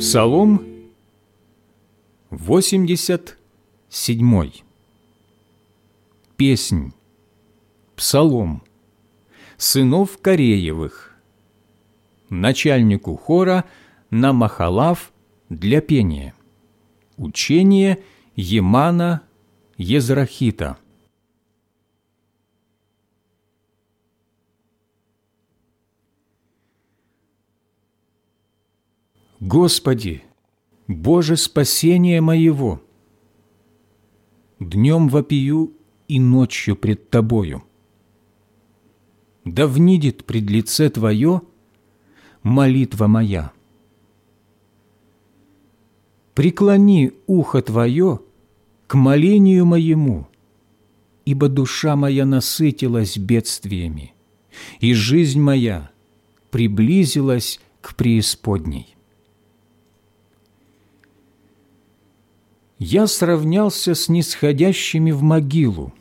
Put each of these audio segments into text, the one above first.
Псалом 87. Песнь, псалом сынов Кореевых, начальнику хора на Махалав для пения, учение Емана Езрахита. Господи, Боже спасения моего, днем вопию и ночью пред Тобою. Да внидит пред лице Твое молитва моя. Преклони ухо Твое к молению моему, ибо душа моя насытилась бедствиями, и жизнь моя приблизилась к преисподней. Я сравнялся с нисходящими в могилу.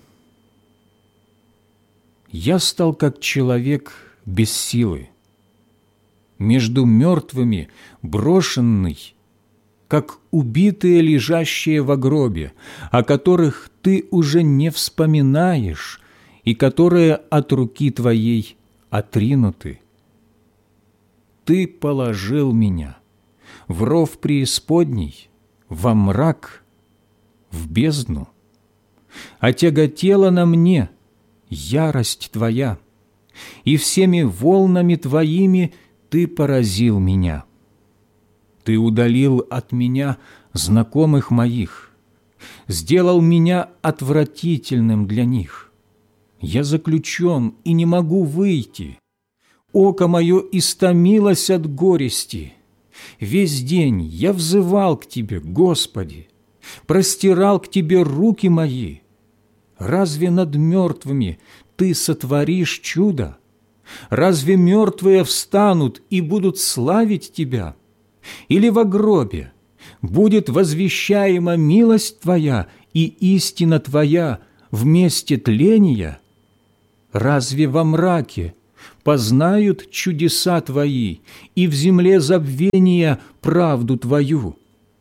Я стал как человек без силы, между мертвыми брошенный, как убитые, лежащие во гробе, о которых Ты уже не вспоминаешь и которые от руки Твоей отринуты. Ты положил меня в ров преисподней, во мрак, в бездну. Отяготела на мне ярость Твоя, и всеми волнами Твоими Ты поразил меня. Ты удалил от меня знакомых моих, сделал меня отвратительным для них. Я заключен и не могу выйти. Око мое истомилось от горести. Весь день я взывал к Тебе, Господи, простирал к Тебе руки мои. Разве над мертвыми Ты сотворишь чудо? Разве мертвые встанут и будут славить Тебя? Или во гробе будет возвещаема милость Твоя и истина Твоя в месте тления? Разве во мраке познают чудеса Твои и в земле забвения правду Твою?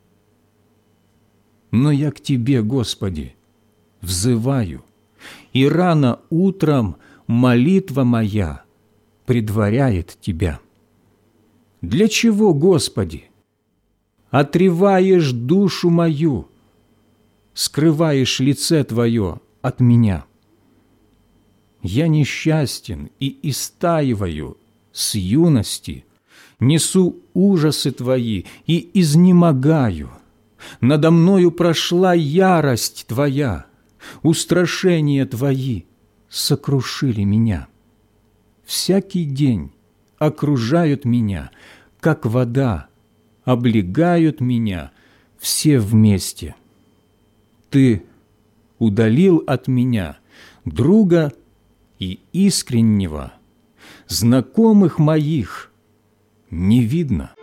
Но я к Тебе, Господи, взываю, и рано утром молитва моя предваряет Тебя. Для чего, Господи, отреваешь душу мою, скрываешь лице Твое от меня? Я несчастен и истаиваю с юности, несу ужасы Твои и изнемогаю. Надо мною прошла ярость Твоя, устрашения Твои сокрушили меня. Всякий день окружают меня, как вода, облегают меня все вместе. Ты удалил от меня друга и искреннего, знакомых моих не видно.